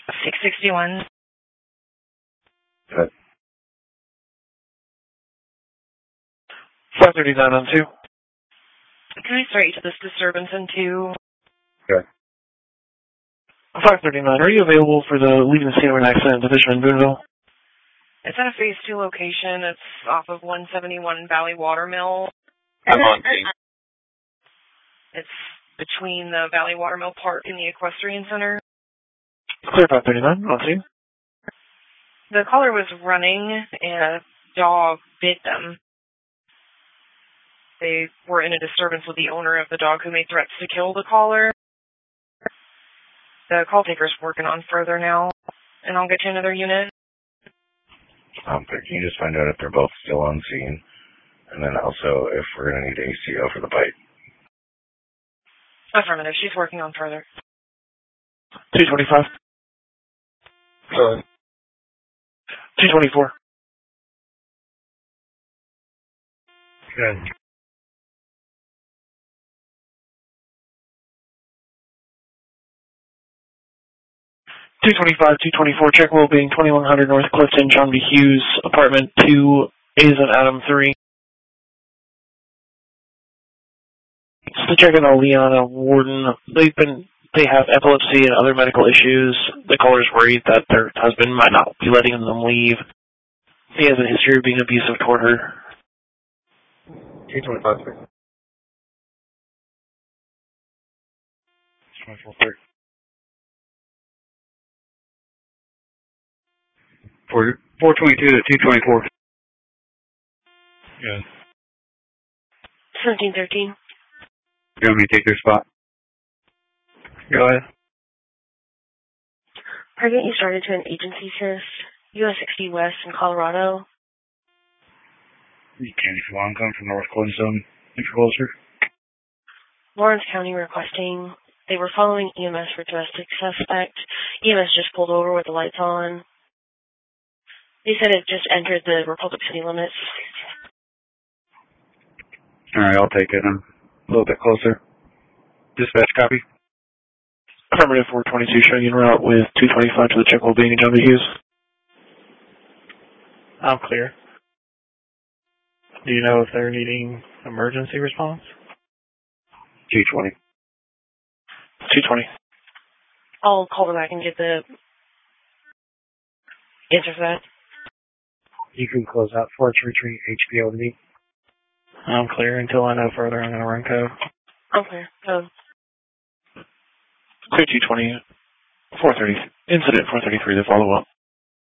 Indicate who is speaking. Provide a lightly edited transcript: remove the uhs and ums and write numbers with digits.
Speaker 1: 661.
Speaker 2: Good.
Speaker 3: 539 on 2.
Speaker 1: Can I start you to this disturbance in 2?
Speaker 2: Good.
Speaker 3: 539, are you available for the leaving the scene of an accident division in Boonville?
Speaker 1: It's at a Phase 2 location. It's off of 171 Valley Watermill.
Speaker 2: I'm on scene.
Speaker 1: It's between the Valley Watermill Park and the Equestrian Center.
Speaker 3: Clear 539, on scene.
Speaker 1: The caller was running, and a dog bit them. They were in a disturbance with the owner of the dog who made threats to kill the caller. The call taker's working on further now, and I'll get you another unit.
Speaker 2: Can you just find out if they're both still on scene? And then also if we're going to need ACO for the bite.
Speaker 1: Affirmative. She's working on further.
Speaker 3: 225. 224.
Speaker 2: Good.
Speaker 3: 225, 224, check well-being, 2100 North Clifton, John B. Hughes, apartment 2, is an Adam 3. So checking on Leon and Warden. They have epilepsy and other medical issues. The caller's worried that their husband might not be letting them leave. He has a history of being abusive toward her.
Speaker 2: 225. 422 to 224. Good.
Speaker 1: 1713.
Speaker 2: You want me to take your spot?
Speaker 3: Go ahead.
Speaker 1: Target you started to an agency shift, US 60 West in Colorado.
Speaker 2: Candy Swan come from North Clinton, much closer.
Speaker 1: Lawrence County requesting. They were following EMS for domestic suspect. EMS just pulled over with the lights on. They said it just entered the Republic City limits.
Speaker 2: Alright, I'll take it. I'm a little bit closer. Dispatch copy.
Speaker 3: Affirmative 422 showing en route with 225 to the check well-being in John B. Hughes.
Speaker 4: I'm clear. Do you know if they're needing emergency response?
Speaker 2: 220.
Speaker 3: 220.
Speaker 1: I'll call her back and get the answer for that.
Speaker 2: You can close out Forts Retreat, HPOD.
Speaker 4: I'm clear. Until I know further, I'm going to run code.
Speaker 1: Okay.
Speaker 3: Clear 220. 430. Incident 433 to follow up.